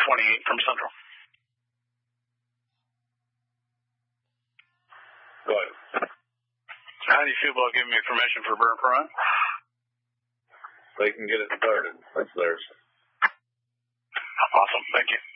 28 from Central. Go ahead. How do you feel about giving me permission for burn permit? They can get it started. That's theirs. Awesome. Thank you.